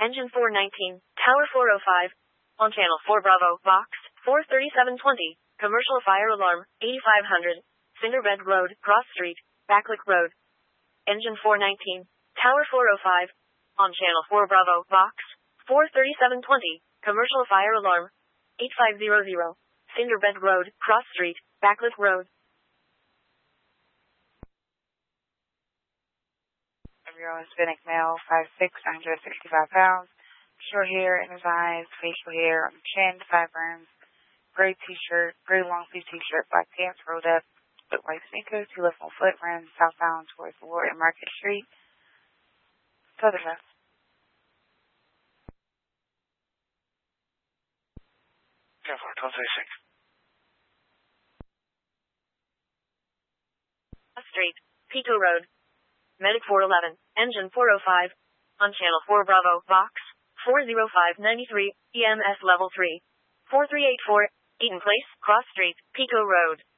Engine 419, Tower 405. On Channel 4 Bravo, Box 43720. Commercial fire alarm, 8500. Cinderbed Road, Cross Street, Backlick Road. Engine 419, Tower 405. On Channel 4 Bravo, Box 43720. Commercial fire alarm, 8500. Cinderbed Road, Cross Street, Backlick Road. Hispanic male, 5'6", 165 pounds. Short hair in his eyes, facial hair on the chin, 5 burns. Gray t-shirt, gray long sleeve t-shirt, black pants rolled up with white sneakers. He left on foot, ran southbound towards Ward and Market Street. Southern left. Yeah, 1236. Street, Pico Road. Medic 411, Engine 405. On Channel 4 Bravo, Box 40593, EMS Level 3. 4384, Eaton Place, Cross Street, Pico Road.